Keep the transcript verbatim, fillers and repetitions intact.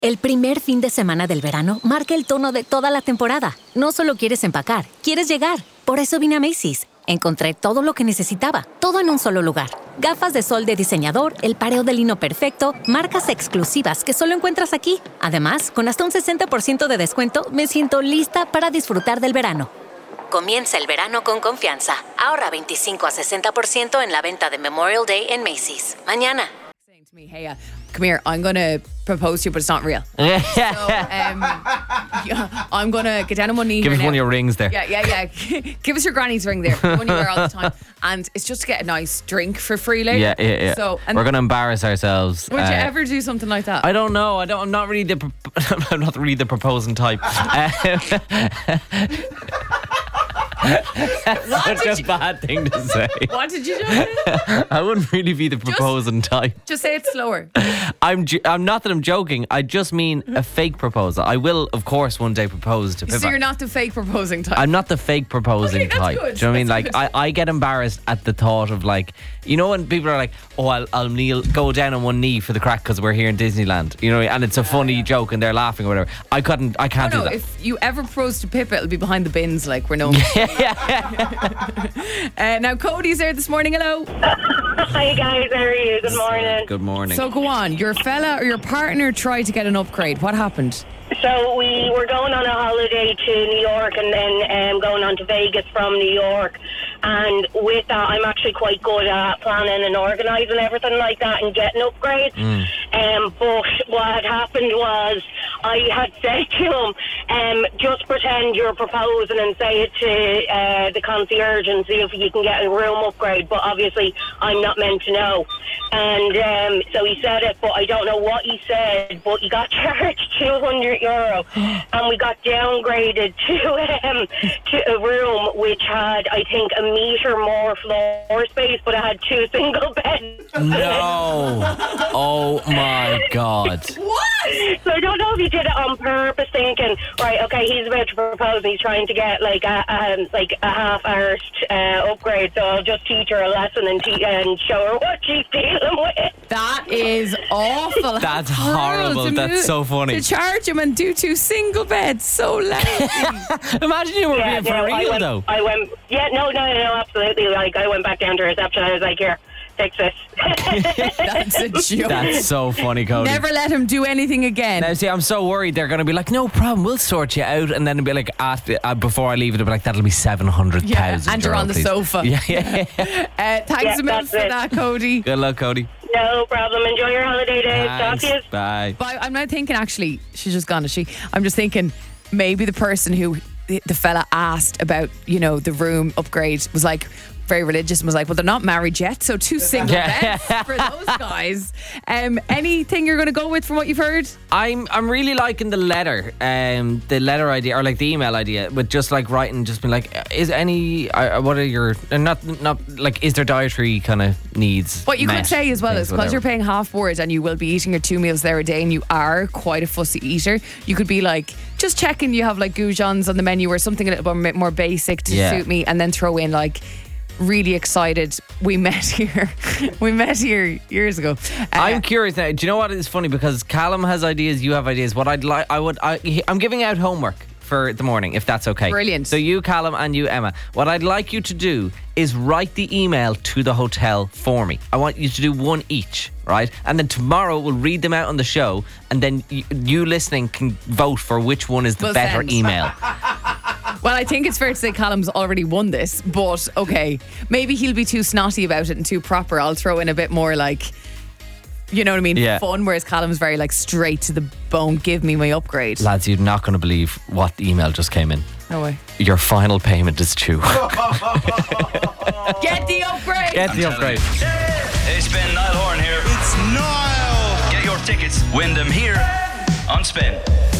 El primer fin de semana del verano marca el tono de toda la temporada. No solo quieres empacar, quieres llegar. Por eso vine a Macy's. Encontré todo lo que necesitaba, todo en un solo lugar. Gafas de sol de diseñador, el pareo de lino perfecto, marcas exclusivas que solo encuentras aquí. Además, con hasta un sesenta por ciento de descuento, me siento lista para disfrutar del verano. Comienza el verano con confianza. Ahorra veinticinco a sesenta por ciento en la venta de Memorial Day en Macy's. Mañana. Me, hey, uh, come here. I'm going to propose to you, but it's not real. so, um, yeah, I'm going to get down on one knee. Give us now. one of your rings there. Yeah, yeah, yeah. Give us your granny's ring there. The one you wear all the time. And it's just to get a nice drink for free later. Yeah, yeah, yeah. So, and we're going to embarrass ourselves. Would uh, you ever do something like that? I don't know. I don't. I'm not really the. Pro- I'm not really the proposing type. That's such a you, bad thing to say. What did you do? I wouldn't really be the proposing just, type. Just say it slower. I'm. Ju- I'm not that I'm joking. I just mean a fake proposal. I will, of course, one day propose to Pippa. So you're not the fake proposing type. I'm not the fake proposing okay, that's type. good. Do you know what I mean? That's Like, I, I get embarrassed at the thought of, like, you know, when people are like, oh, I'll, I'll kneel, go down on one knee for the crack because we're here in Disneyland. You know, and it's a funny yeah. joke and they're laughing or whatever. I couldn't. I can't oh, no, do that. If you ever propose to Pippa, it'll be behind the bins, like we're no. uh, now Cody's there this morning. Hello. Hi guys, how are you? Good morning. Good morning. So go on. Your fella or your partner tried to get an upgrade. What happened? So we were going on a holiday to New York and then um, going on to Vegas from New York. And with that, I'm actually quite good at planning and organising everything like that and getting upgrades. Mm. Um, but what had happened was I had said to him, um, just pretend you're proposing and say it to uh, the concierge and see if you can get a room upgrade. But obviously, I'm not meant to know. And um, so he said it, but I don't know what he said. But he got charged two hundred euro, and we got downgraded to um, to a room which had, I think, a metre more floor space, but it had two single beds. No! Oh my God! What? So I don't know if he did it on purpose, thinking, right, okay, he's about to propose, and he's trying to get like a um, like a half-arsed uh, upgrade. So I'll just teach her a lesson and te- and show her what she's dealing with. That is awful. That's horrible. To That's move, so funny. To charge him and do two single beds so loud. Imagine you were yeah, being no, for real I went, though. I went. Yeah, no, no, no, absolutely. Like I went back down to reception. I was like, here, fix this. That's a joke. That's so funny, Cody. Never let him do anything again. Now, see, I'm so worried they're going to be like, no problem, we'll sort you out. And then it'll be like, after, uh, before I leave, it'll be like, that'll be seven hundred thousand. Yeah, and you're on the please. sofa. Yeah, yeah, yeah. uh, thanks yeah, a million for it. that, Cody. Good luck, Cody. No problem. Enjoy your holiday days. Talk to you. Bye. But I'm now thinking, actually, she's just gone, is she? I'm just thinking, maybe the person who the, the fella asked about, you know, the room upgrade was like, very religious and was like, well, they're not married yet, so two single yeah. beds for those guys. Um, anything you're going to go with from what you've heard? I'm I'm really liking the letter, um, the letter idea, or like the email idea, with just like writing, just being like, is any, uh, what are your, uh, not not like, is there dietary kind of needs? What you met, could say as well is, because whatever. you're paying half board and you will be eating your two meals there a day, and you are quite a fussy eater, you could be like, just checking you have like goujons on the menu or something a little bit more basic to yeah. suit me, and then throw in like, really excited we met here we met here years ago. uh, I'm curious now, do you know what is funny, because Callum has ideas, you have ideas. What I'd like, I would I, I'm giving out homework for the morning, if that's okay. Brilliant. So you, Callum, and you, Emma, what I'd like you to do is write the email to the hotel for me. I want you to do one each, right? And then tomorrow we'll read them out on the show, and then you, you listening can vote for which one is the We'll better send. email. Well, I think it's fair to say Callum's already won this, but okay, maybe he'll be too snotty about it and too proper. I'll throw in a bit more like, you know what I mean, yeah. fun, whereas Callum's very like straight to the bone, give me my upgrade. Lads, you're not going to believe what email just came in. No way. Your final payment is due. Get the upgrade. Get the upgrade. Hey, it's Ben Niall Horan here. It's Niall. Get your tickets, win them here on Spin.